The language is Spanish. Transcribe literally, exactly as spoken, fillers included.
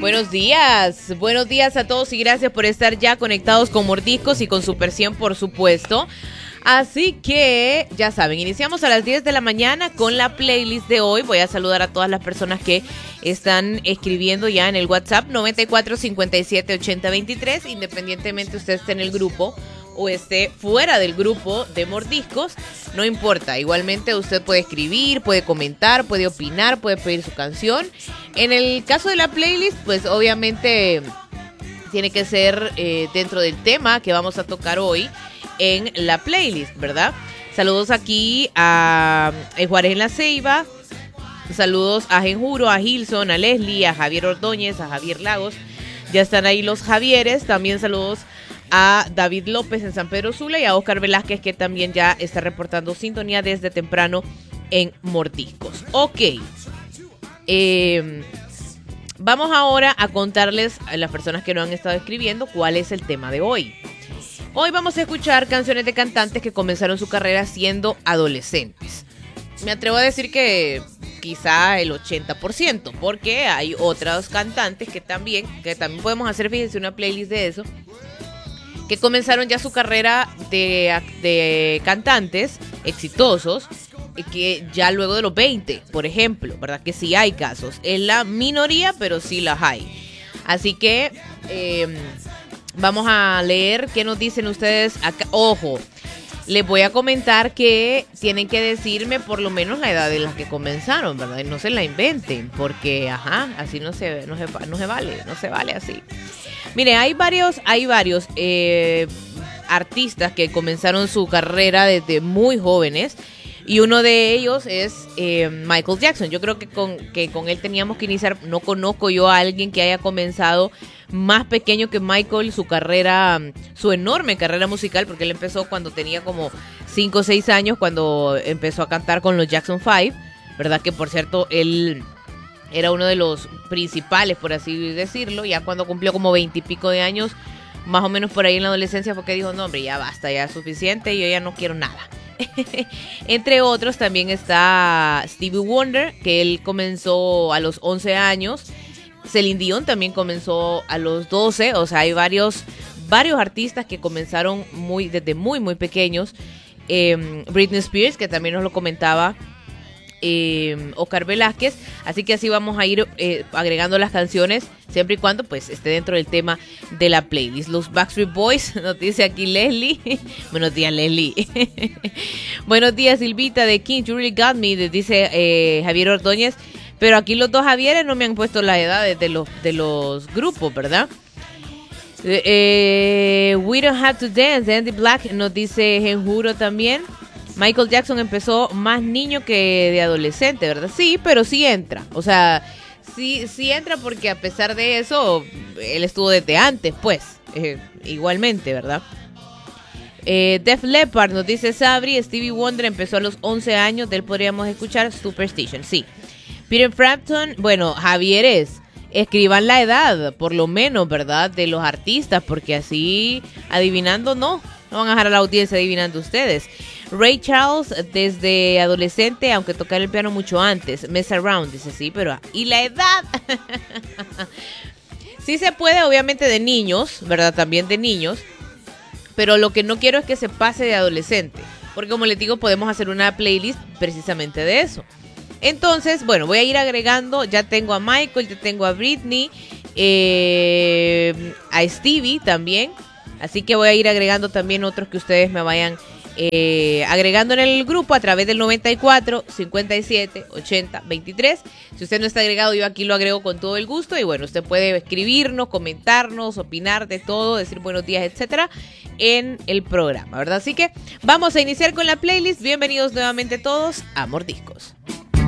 Buenos días, buenos días a todos y gracias por estar ya conectados con Mordiscos y con Super cien, por supuesto. Así que, ya saben, iniciamos a las diez de la mañana con la playlist de hoy. Voy a saludar a todas las personas que están escribiendo ya en el WhatsApp noventa y cuatro cincuenta y siete ochenta veintitrés, independientemente usted esté en el grupo o esté fuera del grupo de Mordiscos, no importa. Igualmente usted puede escribir, puede comentar, puede opinar, puede pedir su canción. En el caso de la playlist, pues obviamente tiene que ser eh, dentro del tema que vamos a tocar hoy en la playlist, ¿verdad? Saludos aquí a, a Juárez en la Ceiba, saludos a Genjuro, a Gilson, a Leslie, a Javier Ordóñez, a Javier Lagos. Ya están ahí los Javieres. También saludos a David López en San Pedro Sula y a Oscar Velázquez, que también ya está reportando sintonía desde temprano en Mordiscos. Ok, eh, vamos ahora a contarles a las personas que no han estado escribiendo cuál es el tema de hoy. Hoy vamos a escuchar canciones de cantantes que comenzaron su carrera siendo adolescentes. Me atrevo a decir que quizá el ochenta por ciento, porque hay otros cantantes que también, que también podemos hacer, fíjense, una playlist de eso, que comenzaron ya su carrera de, de cantantes exitosos, que ya luego de los veinte, por ejemplo, ¿verdad? Que sí hay casos. Es la minoría, pero sí las hay. Así que eh, vamos a leer qué nos dicen ustedes acá. Ojo, les voy a comentar que tienen que decirme por lo menos la edad de las que comenzaron, ¿verdad? Y no se la inventen, porque, ajá, así no se, no se, no se vale, no se vale así. Mire, hay varios, hay varios eh, artistas que comenzaron su carrera desde muy jóvenes y uno de ellos es eh, Michael Jackson. Yo creo que con, que con él teníamos que iniciar. No conozco yo a alguien que haya comenzado más pequeño que Michael su carrera, su enorme carrera musical, porque él empezó cuando tenía como cinco o seis años, cuando empezó a cantar con los Jackson Five, ¿verdad? Que por cierto, él era uno de los principales, por así decirlo. Ya cuando cumplió como veinte y pico de años, más o menos por ahí en la adolescencia, fue que dijo, no hombre, ya basta, ya es suficiente, yo ya no quiero nada. Entre otros también está Stevie Wonder, que él comenzó a los once años. Celine Dion también comenzó a los doce. O sea, hay varios, varios artistas que comenzaron muy, desde muy, muy pequeños. Eh, Britney Spears, que también nos lo comentaba Eh, Oscar Velázquez. Así que así vamos a ir eh, agregando las canciones, siempre y cuando pues esté dentro del tema de la playlist. Los Backstreet Boys, nos dice aquí Leslie. Buenos días, Leslie. Buenos días, Silvita de King, You Really Got Me, dice eh, Javier Ordóñez. Pero aquí los dos Javieres no me han puesto las edades de los, de los grupos, ¿verdad? Eh, eh, We Don't Have to Dance, Andy Black, nos dice Genjuro también. Michael Jackson empezó más niño que de adolescente, ¿verdad? Sí, pero sí entra. O sea, sí, sí entra porque a pesar de eso, él estuvo desde antes, pues. Eh, igualmente, ¿verdad? Eh, Def Leppard nos dice Sabri. Stevie Wonder empezó a los once años. De él podríamos escuchar Superstition, sí. Peter Frampton, bueno, Javieres, escriban la edad, por lo menos, ¿verdad? De los artistas, porque así, adivinando, no. No van a dejar a la audiencia adivinando ustedes. Ray Charles, desde adolescente, aunque tocar el piano mucho antes. Mess Around, dice sí, pero... ¿y la edad? Sí se puede, obviamente, de niños, ¿verdad? También de niños. Pero lo que no quiero es que se pase de adolescente. Porque, como les digo, podemos hacer una playlist precisamente de eso. Entonces, bueno, voy a ir agregando. Ya tengo a Michael, ya tengo a Britney, eh, a Stevie también. Así que voy a ir agregando también otros que ustedes me vayan eh, agregando en el grupo a través del noventa y cuatro cincuenta y siete ochenta veintitrés. Si usted no está agregado, yo aquí lo agrego con todo el gusto. Y bueno, usted puede escribirnos, comentarnos, opinar de todo, decir buenos días, etcétera, en el programa, ¿verdad? Así que vamos a iniciar con la playlist. Bienvenidos nuevamente todos a Mordiscos.